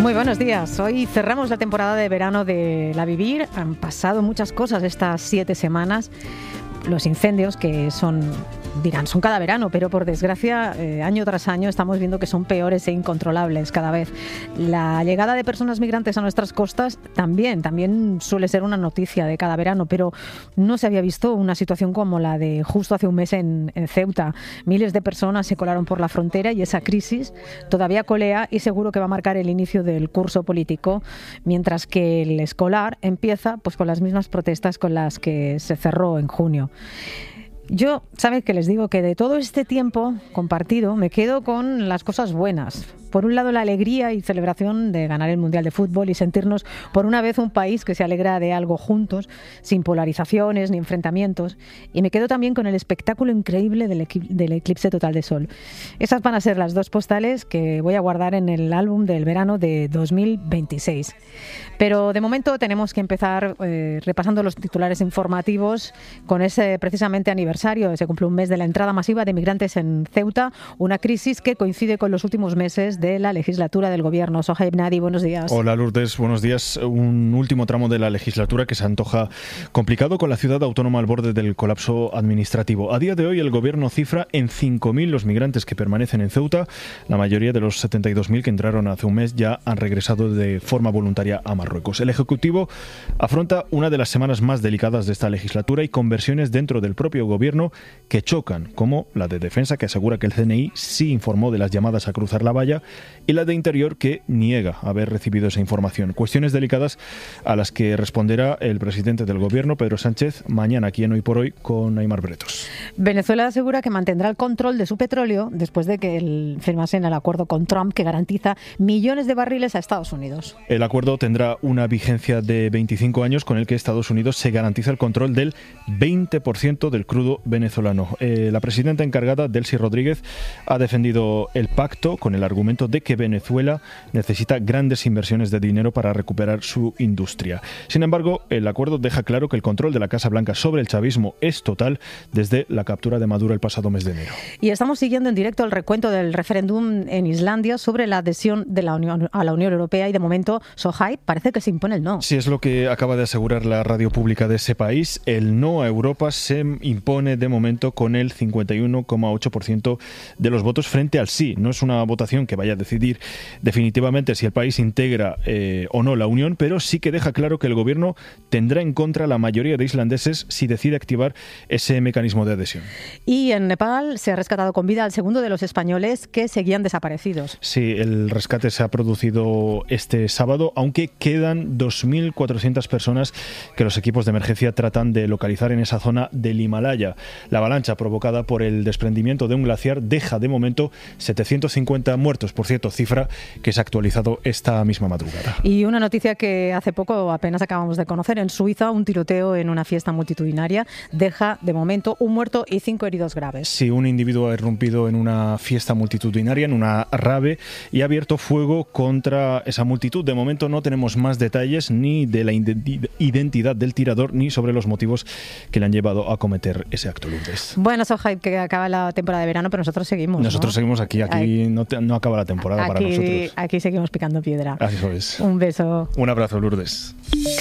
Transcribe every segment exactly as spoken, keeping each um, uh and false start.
Muy buenos días. Hoy cerramos la temporada de verano de La Vivir. Han pasado muchas cosas estas siete semanas. Los incendios, que son, dirán, son cada verano, pero por desgracia, eh, año tras año estamos viendo que son peores e incontrolables cada vez. La llegada de personas migrantes a nuestras costas también, también suele ser una noticia de cada verano, pero no se había visto una situación como la de justo hace un mes en, en Ceuta. Miles de personas se colaron por la frontera y esa crisis todavía colea y seguro que va a marcar el inicio del curso político, mientras que el escolar empieza pues con las mismas protestas con las que se cerró en junio. Yo, ¿sabes qué les digo? Que de todo este tiempo compartido me quedo con las cosas buenas. Por un lado, la alegría y celebración de ganar el Mundial de Fútbol y sentirnos por una vez un país que se alegra de algo juntos, sin polarizaciones ni enfrentamientos. Y me quedo también con el espectáculo increíble del, equi- del eclipse total de sol. Esas van a ser las dos postales que voy a guardar en el álbum del verano de dos mil veintiséis. Pero de momento tenemos que empezar eh, repasando los titulares informativos con ese precisamente aniversario. Se cumple un mes de la entrada masiva de migrantes en Ceuta, una crisis que coincide con los últimos meses de la legislatura del gobierno. Sohaib Nadi, buenos días. Hola Lourdes, buenos días. Un último tramo de la legislatura que se antoja complicado, con la ciudad autónoma al borde del colapso administrativo. A día de hoy el gobierno cifra en cinco mil los migrantes que permanecen en Ceuta. La mayoría de los setenta y dos mil que entraron hace un mes ya han regresado de forma voluntaria a Marruecos. El Ejecutivo afronta una de las semanas más delicadas de esta legislatura y con versiones dentro del propio gobierno que chocan, como la de Defensa, que asegura que el C N I sí informó de las llamadas a cruzar la valla, y la de Interior, que niega haber recibido esa información. Cuestiones delicadas a las que responderá el presidente del gobierno, Pedro Sánchez, mañana aquí en Hoy por Hoy con Aimar Bretos. Venezuela asegura que mantendrá el control de su petróleo después de que el, firmasen el acuerdo con Trump que garantiza millones de barriles a Estados Unidos. El acuerdo tendrá una vigencia de veinticinco años con el que Estados Unidos se garantiza el control del veinte por ciento del crudo venezolano. Eh, la presidenta encargada, Delcy Rodríguez, ha defendido el pacto con el argumento de que Venezuela necesita grandes inversiones de dinero para recuperar su industria. Sin embargo, el acuerdo deja claro que el control de la Casa Blanca sobre el chavismo es total desde la captura de Maduro el pasado mes de enero. Y estamos siguiendo en directo el recuento del referéndum en Islandia sobre la adhesión de la Unión, a la Unión Europea, y de momento, Sohaib, parece que se impone el no. Sí, es lo que acaba de asegurar la radio pública de ese país. El no a Europa se impone de momento con el cincuenta y uno coma ocho por ciento de los votos frente al sí. No es una votación que vaya a decidir definitivamente si el país integra eh, o no la Unión, pero sí que deja claro que el gobierno tendrá en contra la mayoría de islandeses si decide activar ese mecanismo de adhesión. Y en Nepal se ha rescatado con vida al segundo de los españoles que seguían desaparecidos. Sí, el rescate se ha producido este sábado, aunque quedan dos mil cuatrocientas personas que los equipos de emergencia tratan de localizar en esa zona del Himalaya. La avalancha provocada por el desprendimiento de un glaciar deja de momento setecientos cincuenta muertos, por cierto, cifra que se ha actualizado esta misma madrugada. Y una noticia que hace poco apenas acabamos de conocer: en Suiza, un tiroteo en una fiesta multitudinaria deja de momento un muerto y cinco heridos graves. Sí, un individuo ha irrumpido en una fiesta multitudinaria, en una rave, y ha abierto fuego contra esa multitud. De momento no tenemos más detalles ni de la identidad del tirador ni sobre los motivos que le han llevado a cometer ese acto, Lourdes. Bueno, Sohaib, que acaba la temporada de verano, pero nosotros seguimos. Nosotros ¿no? seguimos aquí, aquí no, te, no acaba la temporada aquí, para nosotros. Aquí seguimos picando piedra. Eso es. Un beso. Un abrazo, Lourdes.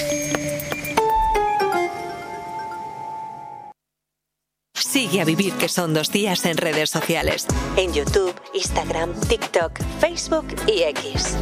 Sigue a Vivir, que son dos días, en redes sociales. En YouTube, Instagram, TikTok, Facebook y X.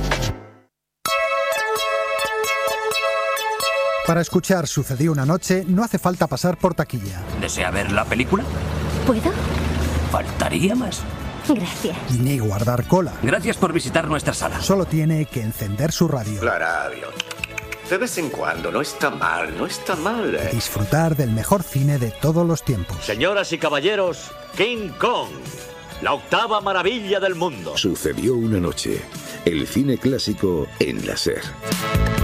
Para escuchar Sucedió una noche no hace falta pasar por taquilla. ¿Desea ver la película? ¿Puedo? Faltaría más. Gracias. Ni guardar cola. Gracias por visitar nuestra sala. Solo tiene que encender su radio. La radio. De vez en cuando no está mal, no está mal. ¿eh? Disfrutar del mejor cine de todos los tiempos. Señoras y caballeros, King Kong, la octava maravilla del mundo. Sucedió una noche. El cine clásico en la SER.